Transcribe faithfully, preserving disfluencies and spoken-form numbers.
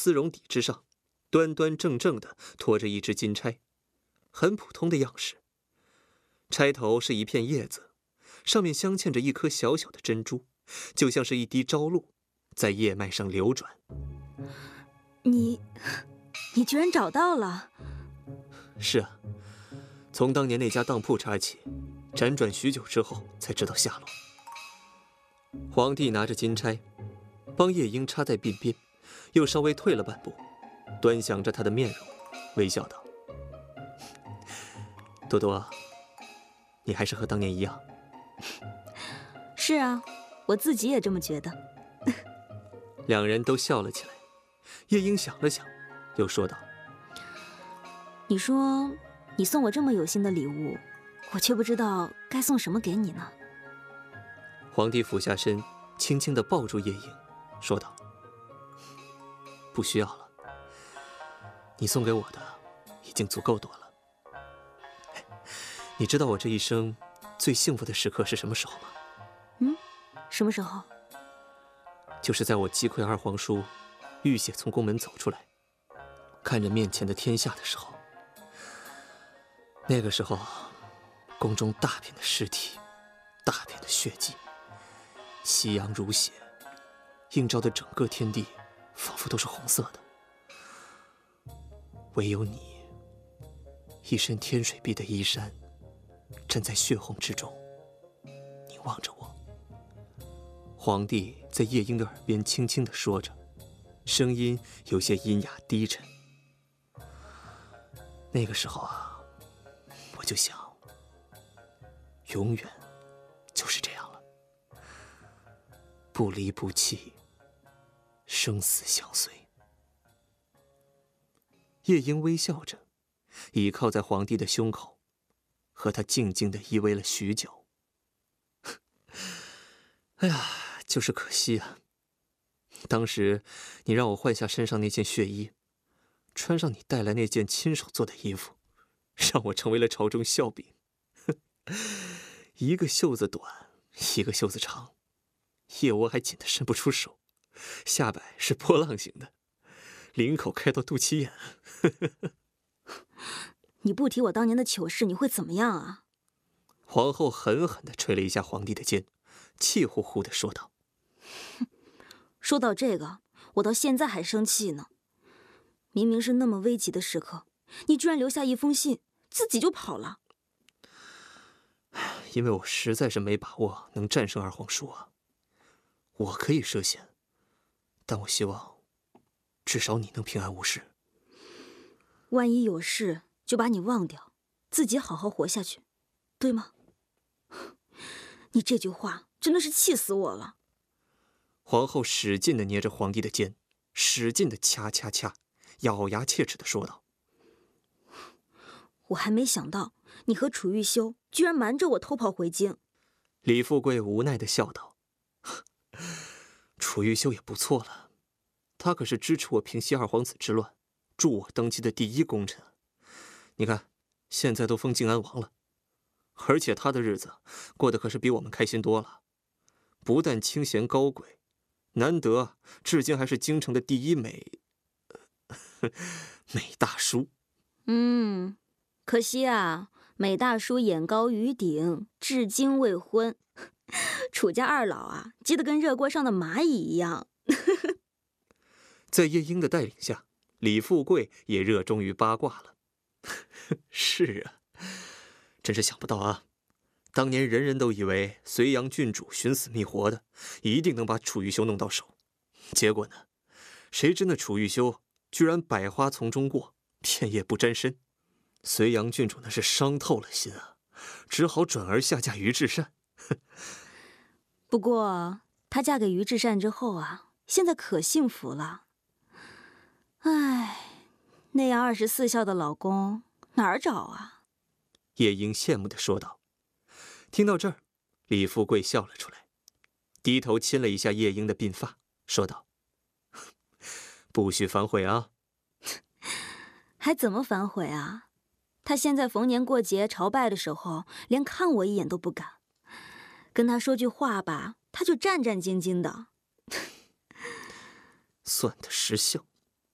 丝绒底之上，端端正正的托着一只金钗，很普通的样式。钗头是一片叶子，上面镶嵌着一颗小小的珍珠，就像是一滴朝露，在叶脉上流转。 你，你居然找到了？ 是啊，从当年那家当铺查起，辗转许久之后才知道下落。皇帝拿着金钗，帮夜莺插在鬓边，又稍微退了半步，端详着她的面容，微笑道：“多多，你还是和当年一样。” 是啊，我自己也这么觉得。 两人都笑了起来。夜莺想了想，又说道：“ 你说你送我这么有心的礼物，我却不知道该送什么给你呢。” 皇帝俯下身，轻轻地抱住夜莺，说道：“不需要了，你送给我的已经足够多了。你知道我这一生最幸福的时刻是什么时候吗？”“ 嗯，什么时候？”“ 就是在我击溃二皇叔，浴血从宫门走出来，看着面前的天下的时候。那个时候，宫中大片的尸体，大片的血迹，夕阳如血，映照的整个天地仿佛都是红色的。唯有你，一身天水碧的衣衫，站在血红之中，凝望着我。”皇帝在夜莺的耳边轻轻地说着，声音有些阴哑低沉。那个时候啊，我就想，永远就是这样了，不离不弃，生死相随。夜莺微笑着，倚靠在皇帝的胸口，和他静静地依偎了许久。哎呀，就是可惜啊！当时你让我换下身上那件血衣，穿上你带来那件亲手做的衣服，让我成为了朝中笑柄。一个袖子短，一个袖子长，腋窝还紧得伸不出手，下摆是波浪形的，领口开到肚脐眼。 你不提我当年的糗事，你会怎么样啊？ 皇后狠狠地捶了一下皇帝的肩，气呼呼地说道：“ 说到这个，我到现在还生气呢。明明是那么危急的时刻，你居然留下一封信，自己就跑了。”“ 因为我实在是没把握能战胜二皇叔啊。我可以涉险，但我希望至少你能平安无事。 万一有事，就把你忘掉，自己好好活下去，对吗？”你这句话真的是气死我了。 皇后使劲地捏着皇帝的肩，使劲地掐掐掐，咬牙切齿地说道：“ 我还没想到你和楚玉修居然瞒着我偷跑回京。” 李富贵无奈地笑道：“楚玉修也不错了，他可是支持我平息二皇子之乱，助我登基的第一功臣。你看，现在都封靖安王了，而且他的日子过得可是比我们开心多了。不但清闲高贵，难得至今还是京城的第一美美大叔。”“ 嗯，可惜啊，美大叔眼高于顶，至今未婚。楚家二老啊，急得跟热锅上的蚂蚁一样。” 在夜莺的带领下，李富贵也热衷于八卦了。是啊，真是想不到啊！当年人人都以为隋阳郡主寻死觅活的，一定能把楚玉修弄到手。结果呢，谁知那楚玉修居然百花丛中过，片叶不沾身。隋阳郡主那是伤透了心啊，只好转而下嫁于至善。 不过她嫁给于至善之后啊，现在可幸福了。唉，那样二十四孝的老公哪儿找啊？ 夜莺羡慕地说道。听到这儿，李富贵笑了出来，低头亲了一下夜莺的鬓发，说道：“不许反悔啊！”“ 还怎么反悔啊？他现在逢年过节朝拜的时候，连看我一眼都不敢。跟他说句话吧，他就战战兢兢的。” 算他识相。